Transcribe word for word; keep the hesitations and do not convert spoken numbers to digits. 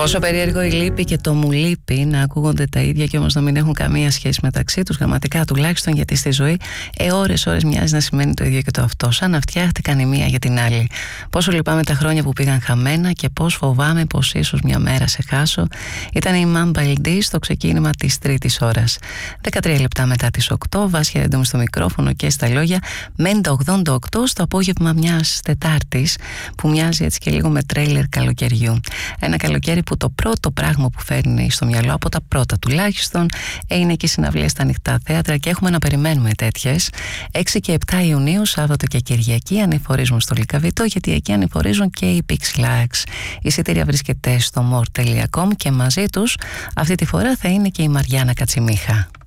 Πόσο περίεργο η λύπη και το μου λείπει να ακούγονται τα ίδια και όμως να μην έχουν καμία σχέση μεταξύ τους, γραμματικά τουλάχιστον, γιατί στη ζωή ε, ώρες ώρες μοιάζει να σημαίνει το ίδιο και το αυτό, σαν να φτιάχτηκαν η μία για την άλλη. Πόσο λυπάμαι τα χρόνια που πήγαν χαμένα και πώς φοβάμαι πως ίσως μια μέρα σε χάσω. Ήταν η Μαν Μπαλντή στο ξεκίνημα της τρίτης ώρας. δεκατρία λεπτά μετά τις οκτώ, Βάσια Ρεντόμου στο μικρόφωνο και στα λόγια, Μέντα ογδόντα οκτώ στο απόγευμα μιας Τετάρτης που μοιάζει έτσι και λίγο με τρέιλερ καλοκαιριού. Ένα καλοκαίρι που το πρώτο πράγμα που φέρνει στο μυαλό, από τα πρώτα τουλάχιστον, είναι και οι συναυλίες στα ανοιχτά θέατρα και έχουμε να περιμένουμε τέτοιες. έξι και επτά Ιουνίου, Σάββατο και Κυριακή, ανηφορίζουν στο Λυκαβητό, γιατί εκεί ανηφορίζουν και οι Pixlax. Η εισιτήρια βρίσκεται στο more τελεία com και μαζί τους αυτή τη φορά θα είναι και η Μαριάννα Κατσιμίχα.